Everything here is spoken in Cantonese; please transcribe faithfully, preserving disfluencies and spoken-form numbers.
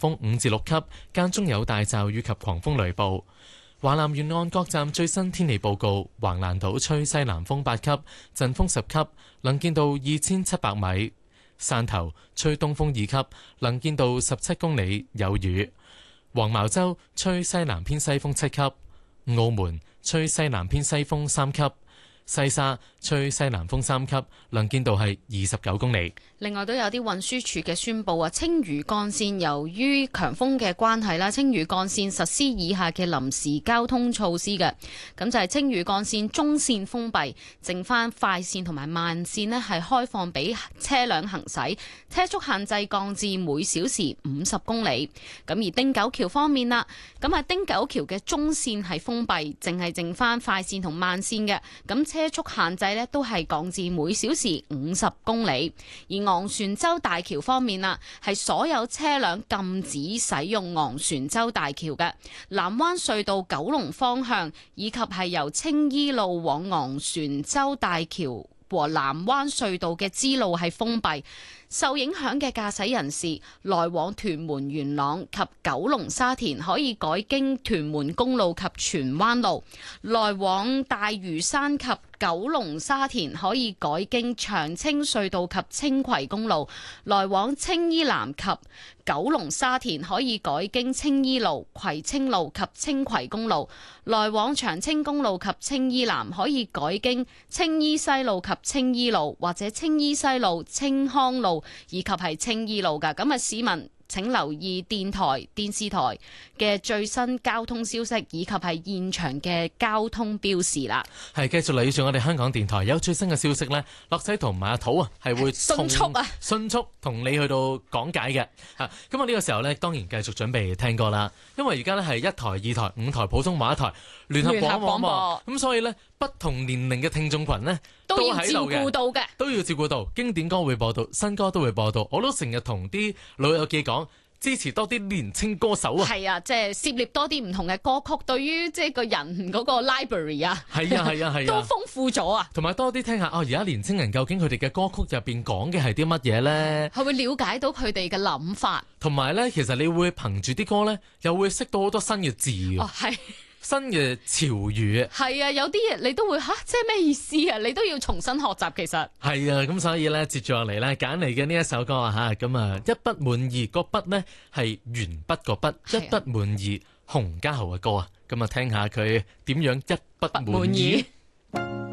風五至六級，間中有大驟雨及狂風雷暴。華南沿岸各站最新天氣報告：橫瀾島吹西南風八級，陣風十級，能見度二千七百米；汕頭吹東風二級，能見度十七公里，有雨；黃茅洲吹西南偏西風七級；澳門吹西南偏西風三級；西沙吹西南風三級，能見度係二十九公里。 另外都有啲運輸署嘅宣佈啊，青嶼幹線由於強風嘅關係啦，青嶼幹線實施以下嘅臨時交通措施嘅，咁就係青嶼幹線中線封閉，剩翻快線同埋慢線呢係開放俾車輛行駛，車速限制降至每小時五十公里。咁而汀九橋方面啦，咁啊汀九橋嘅中線係封閉，淨係剩翻快線同慢線嘅，咁車速限制呢都係降至每小時五十公里。而昂船洲大橋方面啦，係所有車輛禁止使用昂船洲大橋嘅。南灣隧道九龍方向以及係由青衣路往昂船洲大橋和南灣隧道嘅支路係封閉。受影響嘅駕駛人士來往屯門元朗及九龍沙田可以改經屯門公路及荃灣路，來往大嶼山及九龍沙田可以改經長青隧道及青葵公路，來往青衣南及九龍沙田可以改經青衣路、葵青路及青葵公路，來往長青公路及青衣南可以改經青衣西路及青衣路，或者青衣西路、青康路以及係青衣路噶。咁啊，市民請留意電台、電視台嘅最新交通消息，以及係現場嘅交通標示啦。係繼續留意住我哋香港電台有最新嘅消息呢，樂仔同埋阿土啊係會迅速啊， 迅速同你去到講解嘅嚇。咁啊呢個時候呢，當然繼續準備聽歌啦，因為而家呢係一台、二台、五台普通話一台聯合廣播，咁所以呢，不同年齡嘅聽眾群呢都要照顧到嘅， 都要照顧到。經典歌會播到，新歌都會播到。我都成日同啲老友記講，支持多啲年青歌手啊！ 係啊，即係涉獵多啲唔同嘅歌曲，對於即係個人嗰個 library 啊， 係啊係啊係啊， 都豐富咗啊！ 同埋多啲聽下哦，而家年青人究竟佢哋嘅歌曲入邊講嘅係啲乜嘢咧？ 係會了解到佢哋嘅諗法， 同埋咧，其實你會憑住啲歌咧，又會識到好多新嘅字哦，係。 新嘅潮語係啊，有啲嘢你都會吓，即係咩意思啊？你都要重新學習，其實係啊，咁所以咧，接住落嚟咧，揀嚟嘅呢一首歌啊吓，咁啊一筆滿意個筆呢係鉛筆個筆，一筆滿意洪嘉豪嘅歌啊，咁啊聽下佢點樣一筆滿意。